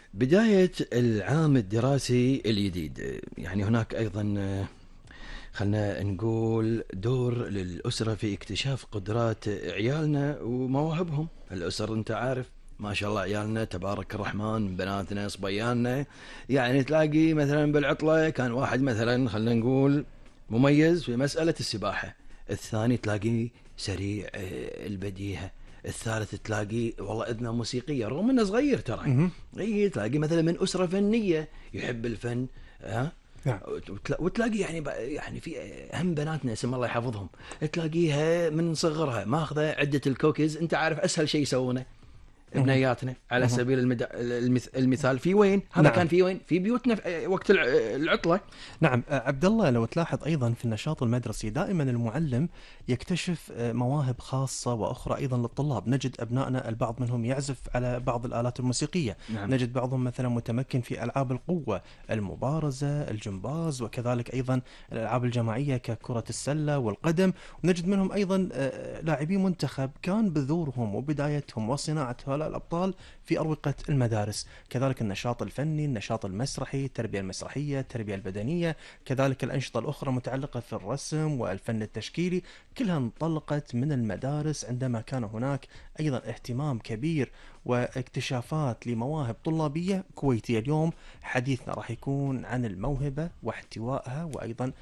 بداية العام الدراسي الجديد، يعني هناك أيضا خلنا نقول دور للأسرة في اكتشاف قدرات عيالنا ومواهبهم. الأسر أنت عارف ما شاء الله عيالنا تبارك الرحمن، بناتنا صبياننا، يعني تلاقي مثلا بالعطلة كان واحد مثلا خلنا نقول مميز في مسألة السباحة، الثاني تلاقيه سريع البديهة، الثالث تلاقيه والله إذنه موسيقية رغم انه صغير ترى. مهم. اي تلاقي مثلا من أسرة فنية يحب الفن، ها. نعم. وتلاقي يعني في هم بناتنا اسم الله يحفظهم، تلاقيها من صغرها ماخذه عده الكوكيز، انت عارف اسهل شيء يسوونه مهم. بنياتنا على مهم. سبيل المثال في وين هذا نعم. كان في وين في بيوتنا في وقت العطله. نعم، عبد الله، لو تلاحظ أيضا في النشاط المدرسي دائما المعلم يكتشف مواهب خاصة وأخرى أيضا للطلاب. نجد أبنائنا البعض منهم يعزف على بعض الآلات الموسيقية، نعم. نجد بعضهم مثلا متمكن في ألعاب القوة، المبارزة، الجمباز، وكذلك أيضا الألعاب الجماعية ككرة السلة والقدم. ونجد منهم أيضا لاعبي منتخب كان بذورهم وبدايتهم وصناعة هؤلاء الأبطال في أروقة المدارس. كذلك النشاط الفني، النشاط المسرحي، التربية المسرحية، التربية البدنية، كذلك الأنشطة الأخرى متعلقة في الرسم والفن التشكيلي، كلها انطلقت من المدارس عندما كان هناك أيضا اهتمام كبير واكتشافات لمواهب طلابية كويتية. اليوم حديثنا راح يكون عن الموهبة واحتوائها، وأيضا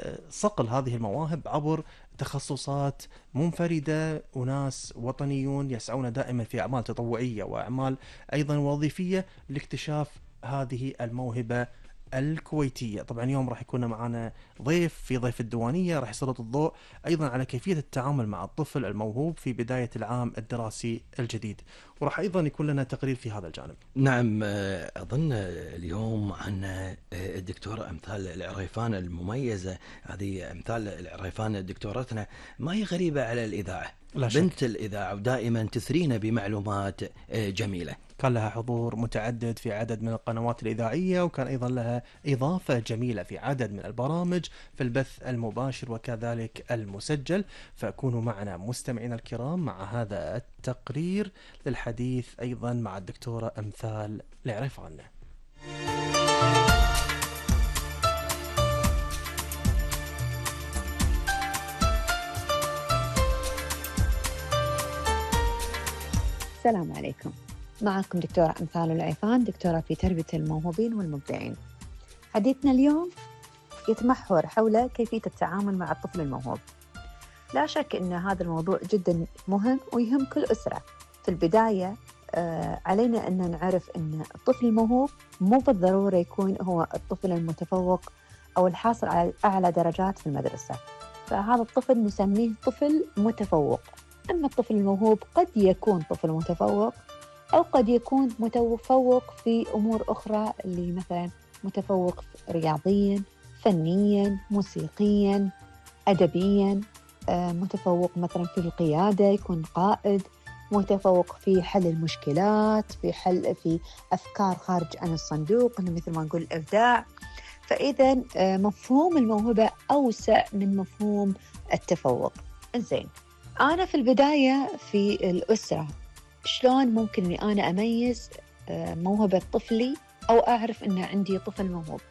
صقل هذه المواهب عبر تخصصات منفردة، وناس وطنيون يسعون دائما في أعمال تطوعية وأعمال أيضا وظيفية لاكتشاف هذه الموهبة الكويتية. طبعا اليوم راح يكون معنا في ضيف الديوانية راح يسلط الضوء أيضا على كيفية التعامل مع الطفل الموهوب في بداية العام الدراسي الجديد، وراح أيضا يكون لنا تقرير في هذا الجانب. نعم، أظن اليوم عن الدكتورة أمثال العريفان المميزة، هذه أمثال العريفان دكتورتنا ما هي غريبة على الإذاعة، لا شك بنت الإذاعة، ودائما تثرينا بمعلومات جميلة. كان لها حضور متعدد في عدد من القنوات الإذاعية، وكان أيضا لها إضافة جميلة في عدد من البرامج في البث المباشر وكذلك المسجل. فكونوا معنا مستمعين الكرام مع هذا التقرير للحديث أيضا مع الدكتورة أمثال العريفان. السلام عليكم، معكم دكتورة أمثال العريفان، دكتورة في تربية الموهوبين والمبدعين. حديثنا اليوم يتمحور حول كيفية التعامل مع الطفل الموهوب. لا شك أن هذا الموضوع جدا مهم ويهم كل أسرة. في البداية علينا أن نعرف أن الطفل الموهوب مو بالضرورة يكون هو الطفل المتفوق أو الحاصل على أعلى درجات في المدرسة، فهذا الطفل نسميه طفل متفوق. أما الطفل الموهوب قد يكون طفل متفوق أو قد يكون متفوق في أمور أخرى، اللي مثلا متفوق رياضياً، فنياً، موسيقياً، أدبياً، متفوق مثلا في القيادة يكون قائد، متفوق في حل المشكلات، في أفكار خارج عن الصندوق، مثل ما نقول الإبداع. فإذا مفهوم الموهبة أوسع من مفهوم التفوق. إنزين، أنا في البداية في الأسرة شلون ممكن أني أنا أميز موهبة طفلي أو أعرف أن عندي طفل موهوب؟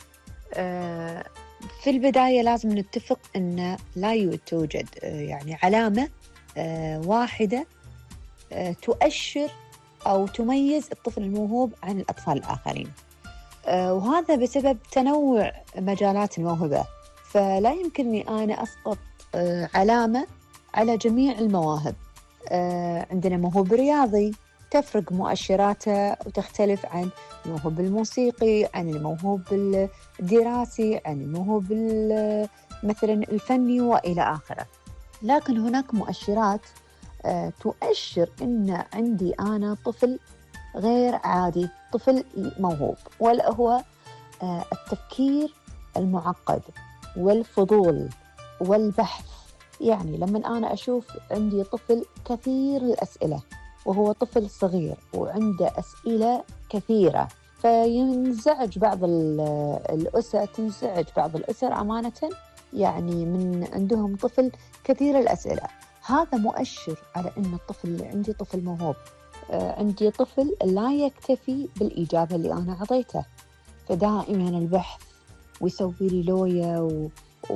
في البداية لازم نتفق أن لا توجد يعني علامة واحدة تؤشر أو تميز الطفل الموهوب عن الأطفال الآخرين، وهذا بسبب تنوع مجالات الموهبة. فلا يمكنني أنا أسقط علامة على جميع المواهب. عندنا موهوب رياضي تفرق مؤشراته وتختلف عن الموهوب الموسيقي، عن الموهوب الدراسي، عن الموهوب مثلا الفني وإلى آخره. لكن هناك مؤشرات تؤشر أن عندي أنا طفل غير عادي، طفل موهوب، ولا هو التفكير المعقد والفضول والبحث. يعني لما أنا أشوف عندي طفل كثير الأسئلة وهو طفل صغير وعنده أسئلة كثيرة، فينزعج بعض الأسر، تنزعج بعض الأسر أمانة، يعني من عندهم طفل كثير الأسئلة. هذا مؤشر على أن الطفل اللي عندي طفل موهوب. عندي طفل لا يكتفي بالإجابة اللي أنا أعطيته، فدائما البحث ويسوي لي لوية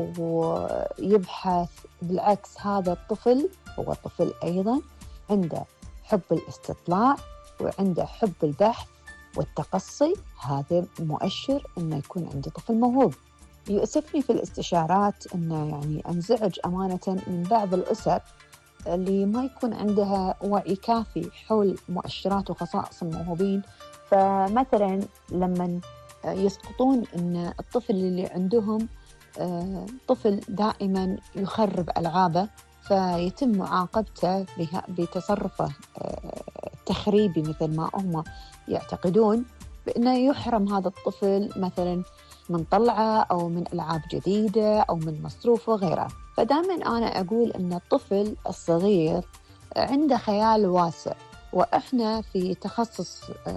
ويبحث. بالعكس هذا الطفل هو طفل أيضا عنده حب الاستطلاع وعنده حب البحث والتقصي، هذا مؤشر أنه يكون عندي طفل موهوب. يؤسفني في الاستشارات أنه يعني أنزعج أمانة من بعض الأسر اللي ما يكون عندها وعي كافي حول مؤشرات وخصائص الموهوبين. فمثلا لما يسقطون أن الطفل اللي عندهم طفل دائما يخرب ألعابه، فيتم معاقبته بتصرفه التخريبي مثل ما هم يعتقدون، بأنه يحرم هذا الطفل مثلا من طلعة أو من ألعاب جديدة أو من مصروف وغيره. فدائما أنا أقول أن الطفل الصغير عنده خيال واسع، وإحنا في تخصص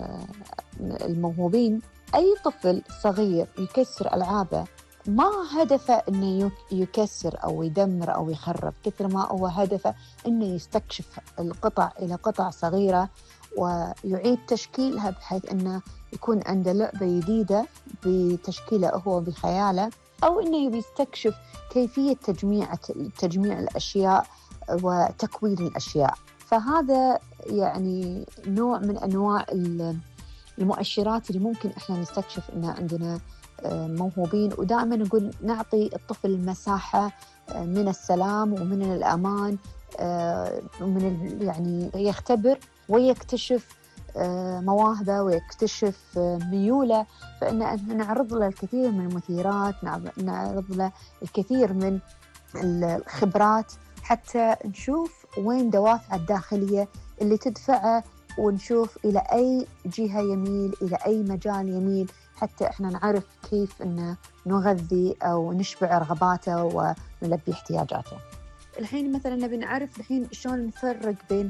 الموهوبين أي طفل صغير يكسر ألعابه ما هدفه أنه يكسر أو يدمر أو يخرب، كثر ما هو هدفه أنه يستكشف القطع إلى قطع صغيرة ويعيد تشكيلها بحيث أنه يكون عنده لعبة جديدة بتشكيله هو بخياله، أو أنه بيستكشف كيفية تجميع الأشياء وتكوين الأشياء. فهذا يعني نوع من أنواع المؤشرات اللي ممكن إحنا نستكشف أن عندنا موهوبين. ودائما نقول نعطي الطفل المساحة من السلام ومن الأمان، ومن يعني يختبر ويكتشف مواهبه ويكتشف ميوله، فإن نعرض له الكثير من المثيرات، نعرض له الكثير من الخبرات حتى نشوف وين دوافعه الداخلية اللي تدفعه، ونشوف إلى أي جهة يميل، إلى أي مجال يميل، حتى إحنا نعرف كيف إن نغذي أو نشبع رغباته ونلبي احتياجاته. الحين مثلا نبي نعرف الحين شلون نفرق بين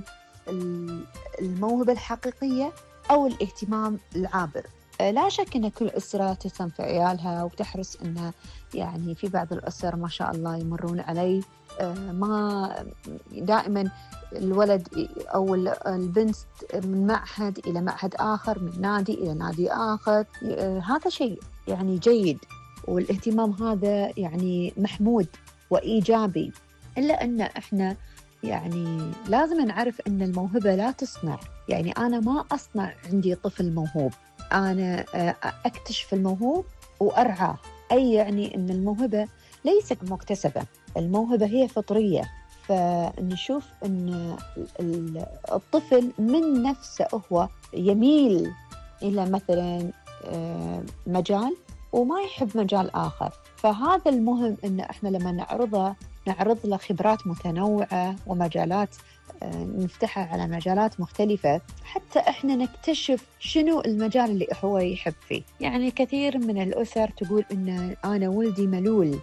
الموهبة الحقيقية أو الاهتمام العابر. لا شك أن كل أسرة تهتم في عيالها وتحرص أنها يعني في بعض الأسر ما شاء الله يمرون علي ما دائما الولد أو البنت من معهد إلى معهد آخر، من نادي إلى نادي آخر. هذا شيء يعني جيد، والاهتمام هذا يعني محمود وإيجابي، إلا أن إحنا يعني لازم نعرف أن الموهبة لا تصنع. يعني أنا ما أصنع عندي طفل موهوب، أنا أكتشف الموهوب وأرعاه. أي يعني أن الموهبة ليست مكتسبة، الموهبة هي فطرية. فنشوف أن الطفل من نفسه هو يميل إلى مثلا مجال وما يحب مجال آخر. فهذا المهم أن إحنا لما نعرض له خبرات متنوعة ومجالات نفتحها على مجالات مختلفة، حتى إحنا نكتشف شنو المجال اللي هو يحب فيه. يعني كثير من الأسر تقول إن أنا ولدي ملول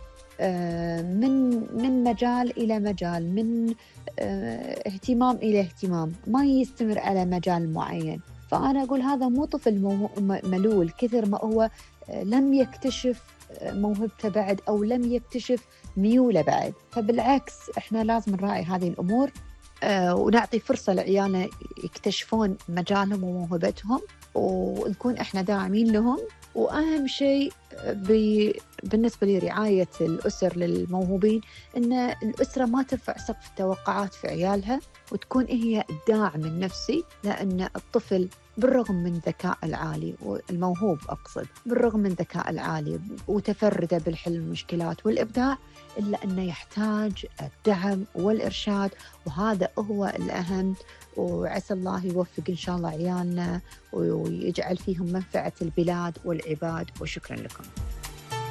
من مجال إلى مجال، من اهتمام إلى اهتمام، ما يستمر على مجال معين. فأنا أقول هذا مو طفل ملول، كثر ما هو لم يكتشف موهبته بعد أو لم يكتشف ميوله بعد. فبالعكس إحنا لازم نراعي هذه الأمور ونعطي فرصة لعيالنا يكتشفون مجالهم وموهبتهم، ونكون إحنا داعمين لهم. وأهم شيء بالنسبة لرعاية الأسر للموهوبين إن الأسرة ما ترفع سقف التوقعات في عيالها، وتكون هي الداعم النفسي. لأن الطفل بالرغم من ذكاء العالي والموهوب أقصد، بالرغم من ذكاء العالي وتفرده بالحل المشكلات والإبداع، إلا أنه يحتاج الدعم والإرشاد، وهذا هو الأهم. وعسى الله يوفق إن شاء الله عيالنا ويجعل فيهم منفعة البلاد والعباد. وشكرا لكم.